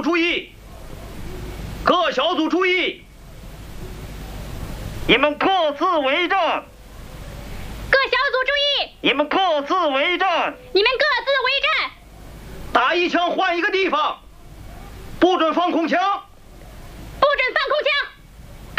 注意，各小组注意， 你们各自为战。 各小组注意， 你们各自为战。 你们各自为战。 打一枪换一个地方，不准放空枪， 不准放空枪。